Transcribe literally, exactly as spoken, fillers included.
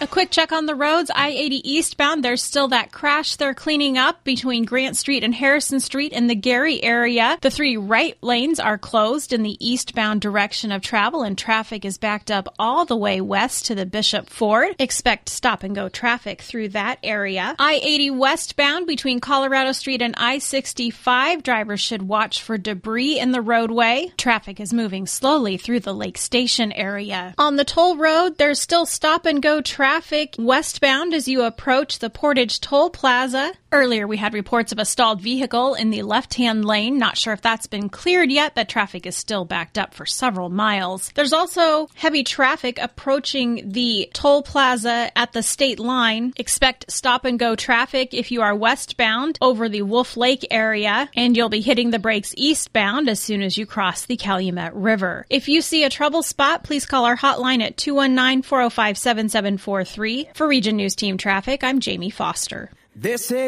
quick check on the roads. I eighty eastbound, there's still that crash they're cleaning up between Grant Street and Harrison Street in the Gary area. The three right lanes are closed in the eastbound direction of travel, and traffic is backed up all the way west to the Bishop Ford. Expect stop-and-go traffic through that area. I eighty westbound between Colorado Street and I sixty-five, drivers should watch for debris in the roadway. Traffic is moving slowly through the Lake Station area. On the toll road, there's still stop-and-go traffic westbound as you approach the Portage Toll Plaza. Earlier, we had reports of a stalled vehicle in the left-hand lane. Not sure if that's been cleared yet, but traffic is still backed up for several miles. There's also heavy traffic approaching the toll plaza at the state line. Expect stop-and-go traffic if you are westbound over the Wolf Lake area, and you'll be hitting the brakes eastbound as soon as you cross the Calumet River. If you see a trouble spot, please call our hotline at two one nine, four oh five, seven seven four three. For Region News Team Traffic, I'm Jamie Foster. This is